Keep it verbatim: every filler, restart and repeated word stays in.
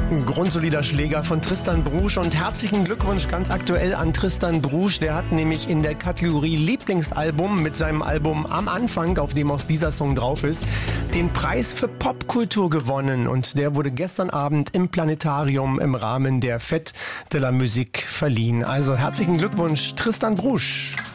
Ein grundsolider Schläger von Tristan Brusch und herzlichen Glückwunsch ganz aktuell an Tristan Brusch. Der hat nämlich in der Kategorie Lieblingsalbum mit seinem Album Am Anfang, auf dem auch dieser Song drauf ist, den Preis für Popkultur gewonnen. Und der wurde gestern Abend im Planetarium im Rahmen der Fête de la Musique verliehen. Also herzlichen Glückwunsch, Tristan Brusch.